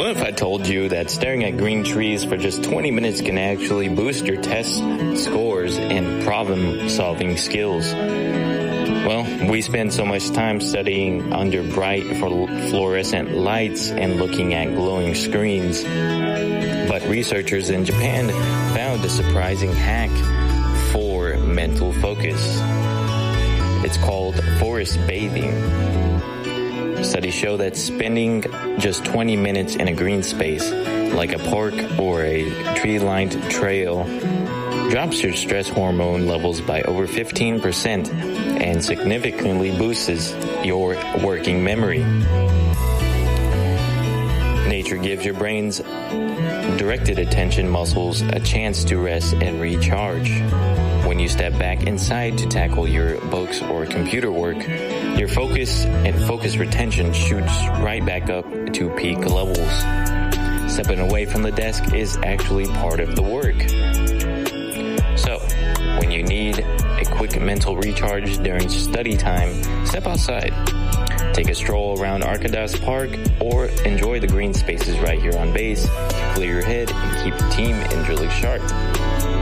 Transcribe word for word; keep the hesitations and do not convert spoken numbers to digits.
What if I told you that staring at green trees for just twenty minutes can actually boost your test scores and problem-solving skills? Well, we spend so much time studying under bright fluorescent lights and looking at glowing screens. But researchers in Japan found a surprising hack for mental focus. It's called forest bathing. Studies show that spending just twenty minutes in a green space, like a park or a tree-lined trail, drops your stress hormone levels by over fifteen percent and significantly boosts your working memory. Nature gives your brain's directed attention muscles a chance to rest and recharge. When you step back inside to tackle your books or computer work, your focus and focus retention shoots right back up to peak levels. Stepping away from the desk is actually part of the work. So, when you need a quick mental recharge during study time, step outside. Take a stroll around Arkadas Park or enjoy the green spaces right here on base to clear your head and keep the team in Drilling sharp.